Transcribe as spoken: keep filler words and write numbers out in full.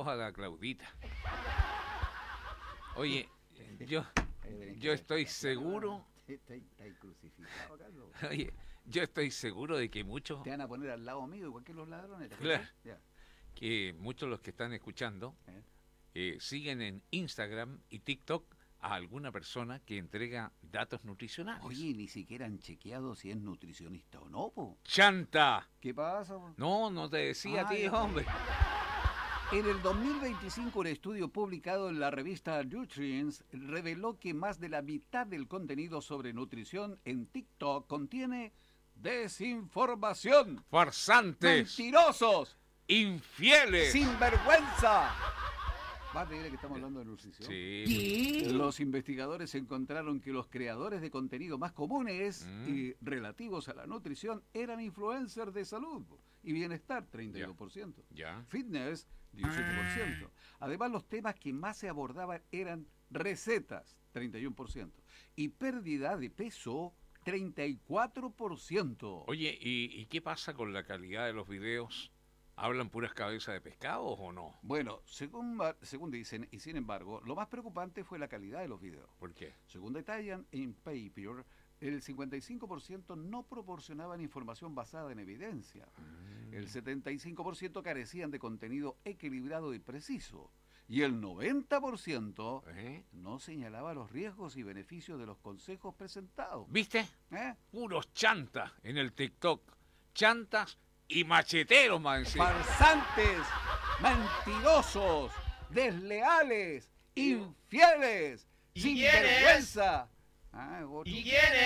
saludos a la Claudita. Oye, yo, yo estoy seguro... Está ahí crucificado, Carlos. Oye, yo estoy seguro de que muchos... Te van a poner al lado mío, igual que los ladrones. Claro. Ya. Que muchos de los que están escuchando ¿Eh? eh, siguen en Instagram y TikTok a alguna persona que entrega datos nutricionales. Oye, ni siquiera han chequeado si es nutricionista o no, po. ¡Chanta! ¿Qué pasa, po? No, no te decía Ah, a ti, ya. hombre. En el dos mil veinticinco, un estudio publicado en la revista Nutrients reveló que más de la mitad del contenido sobre nutrición en TikTok contiene desinformación. Farsantes, ¡Mentirosos! infieles. ¡Sinvergüenza! ¿Vas a creer que estamos hablando de nutrición? Sí. Los investigadores encontraron que los creadores de contenido más comunes Mm. y relativos a la nutrición eran influencers de salud y bienestar, treinta y dos por ciento. Ya. Fitness, diecisiete por ciento. Además, los temas que más se abordaban eran recetas, treinta y uno por ciento. Y pérdida de peso, treinta y cuatro por ciento. Oye, ¿y, ¿y qué pasa con la calidad de los videos? ¿Hablan puras cabezas de pescados o no? Bueno, según, va- según dicen, y sin embargo, lo más preocupante fue la calidad de los videos. ¿Por qué? Según detallan en Paper, el cincuenta y cinco por ciento no proporcionaban información basada en evidencia. El setenta y cinco por ciento carecían de contenido equilibrado y preciso. Y el noventa por ciento ¿Eh? no señalaba los riesgos y beneficios de los consejos presentados. ¿Viste? ¿Eh? Puros chantas en el TikTok. Chantas y macheteros, más encima. Farsantes, mentirosos, desleales, infieles, ¿Y sin quién es? vergüenza. Ah, otro. ¿Y quién es?